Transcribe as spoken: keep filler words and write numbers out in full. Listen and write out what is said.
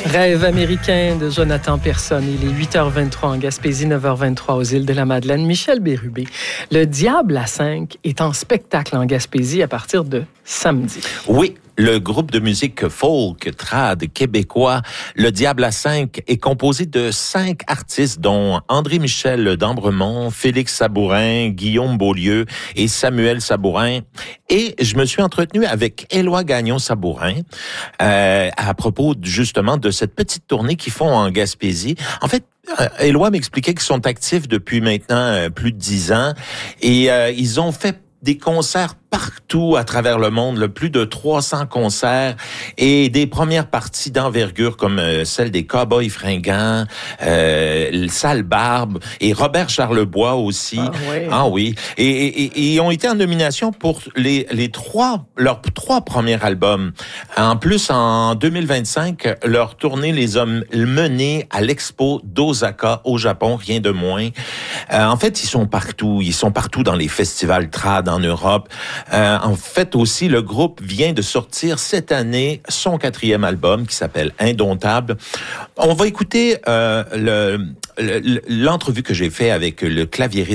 Rêve américain de Jonathan Persson. Il est huit heures vingt-trois en Gaspésie, neuf heures vingt-trois aux îles de la Madeleine. Michel Bérubé, le Diable à cinq est en spectacle en Gaspésie à partir de samedi. Oui. Le groupe de musique folk trad québécois, Le Diable à cinq, est composé de cinq artistes, dont André-Michel d'Ambremont, Félix Sabourin, Guillaume Beaulieu et Samuel Sabourin. Et je me suis entretenu avec Éloi Gagnon-Sabourin euh, à propos justement de cette petite tournée qu'ils font en Gaspésie. En fait, Éloi m'expliquait qu'ils sont actifs depuis maintenant plus de dix ans et euh, ils ont fait des concerts partout à travers le monde, le plus de trois cents concerts et des premières parties d'envergure comme euh, celle des Cowboys Fringants, euh, Sale Barbe et Robert Charlebois aussi. Ah oui. Ah oui. Et, et, et ils ont été en nomination pour les, les trois, leurs trois premiers albums. En plus, en deux mille vingt-cinq, leur tournée les a menés à l'Expo d'Osaka au Japon, rien de moins. Euh, en fait, ils sont partout. Ils sont partout dans les festivals trad en Europe. Euh, en fait aussi, le groupe vient de sortir cette année son quatrième album qui s'appelle Indomptable. On va écouter euh, le, le, l'entrevue que j'ai fait avec le claviériste